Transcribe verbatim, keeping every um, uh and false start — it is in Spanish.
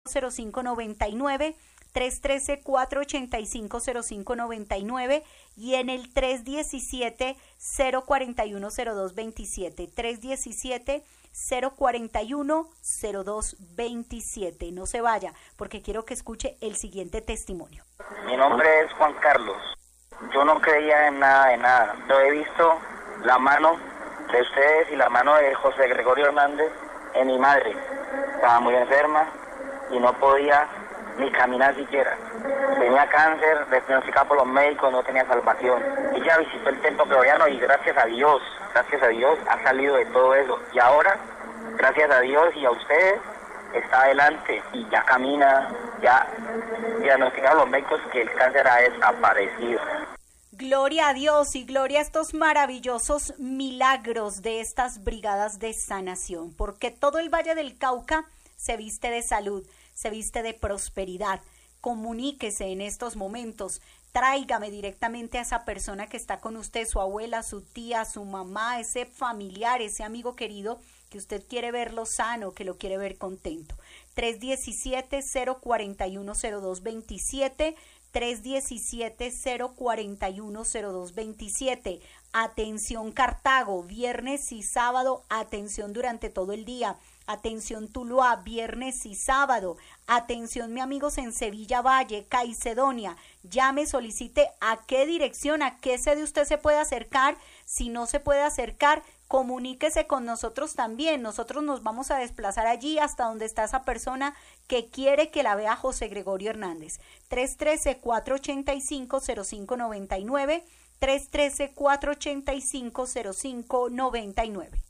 cero cinco noventa y nueve, tres uno tres, cuatro ocho cinco, cero cinco noventa y nueve y en el tres uno siete, cero cuatro uno, cero dos veintisiete, tres uno siete, cero cuatro uno, cero dos veintisiete. No se vaya, porque quiero que escuche el siguiente testimonio. Mi nombre es Juan Carlos. Yo no creía en nada de nada. Yo he visto la mano de ustedes y la mano de José Gregorio Hernández en mi madre. Estaba muy enferma y no podía ni caminar siquiera. Tenía cáncer, diagnosticado por los médicos, no tenía salvación. Ella visitó el templo gregoriano y gracias a Dios, gracias a Dios ha salido de todo eso. Y ahora, gracias a Dios y a ustedes, está adelante y ya camina, ya diagnosticaron los médicos que el cáncer ha desaparecido. Gloria a Dios y gloria a estos maravillosos milagros de estas brigadas de sanación, porque todo el Valle del Cauca se viste de salud, se viste de prosperidad. Comuníquese en estos momentos, tráigame directamente a esa persona que está con usted, su abuela, su tía, su mamá, ese familiar, ese amigo querido que usted quiere verlo sano, que lo quiere ver contento. tres uno siete, cero cuatro uno, cero dos veintisiete, tres uno siete, cero cuatro uno, cero dos veintisiete. Atención Cartago, viernes y sábado, atención durante todo el día. Atención Tuluá, viernes y sábado. Atención, mi amigos en Sevilla Valle, Caicedonia. Llame, solicite a qué dirección, a qué sede usted se puede acercar. Si no se puede acercar, comuníquese con nosotros también. Nosotros nos vamos a desplazar allí hasta donde está esa persona que quiere que la vea José Gregorio Hernández. tres uno tres, cuatro ocho cinco, cero cinco nueve nueve, tres uno tres, cuatro ocho cinco, cero cinco nueve nueve.